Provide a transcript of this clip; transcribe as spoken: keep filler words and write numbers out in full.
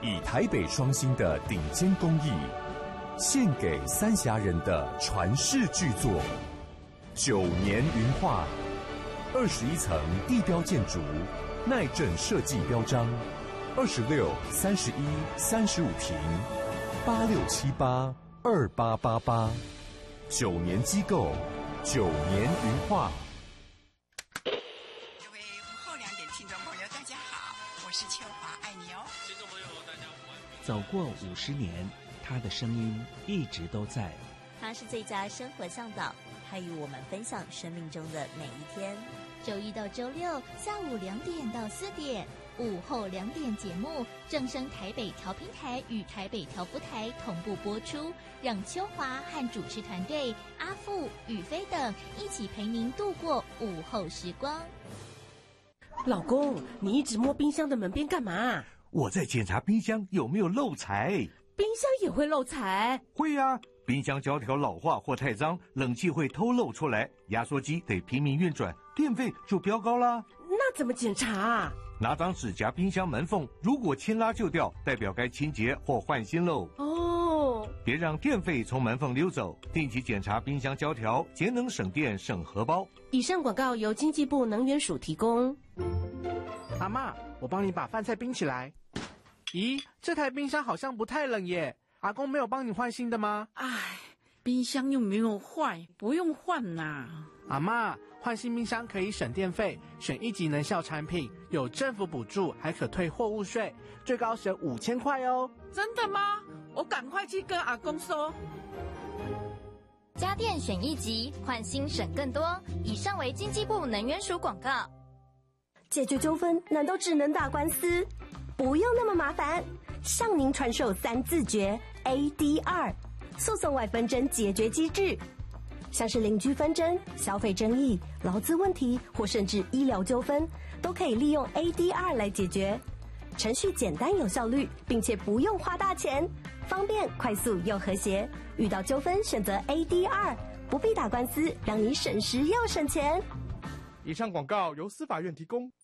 以台北双星的顶尖工艺，献给三峡人的传世巨作九年云画，二十一层地标建筑，耐震设计标章，二十六、三十一、三十五坪，八六七八二八八八，九年机构，九年云画。 各位午后两点听众朋友，大家好，我是秋华，爱你哦。听众朋友，大家午安。 走过五十年，他的声音一直都在。 他是最佳生活向导，他与我们分享生命中的每一天。 周一到周六下午两点到四点，午后两点节目正声台北调频台与台北调布台同步播出，让秋华和主持团队阿富、宇飞等一起陪您度过午后时光。 老公，你一直摸冰箱的门边干嘛？ 我在检查冰箱有没有漏财。 冰箱也会漏财？ 会啊，冰箱胶条老化或太脏，冷气会偷漏出来，压缩机得拼命运转，电费就飙高啦。 那怎么检查啊？ 拿张纸夹冰箱门缝，如果牵拉就掉，代表该清洁或换新喽。 哦， 别让电费从门缝溜走，定期检查冰箱胶条，节能省电省荷包。 以上广告由经济部能源署提供。 阿嬷，我帮你把饭菜冰起来。咦，这台冰箱好像不太冷耶，阿公没有帮你换新的吗？ 唉，冰箱又没有坏，不用换啦。 阿嬷，换新冰箱可以省电费，选一级能效产品，有政府补助，还可退货物税，最高省五千块哦。 真的吗？我赶快去跟阿公说。 家电选一级，换新省更多。以上为经济部能源署广告。 解决纠纷难道只能打官司？不用那么麻烦，向您传授三字诀 A D R 诉讼外纷争解决机制，像是邻居纷争、消费争议、劳资问题或甚至医疗纠纷，都可以利用 A D R 来解决。程序简单有效率，并且不用花大钱，方便快速又和谐。遇到纠纷选择 A D R， 不必打官司，让你省时又省钱。 以上广告由司法院提供。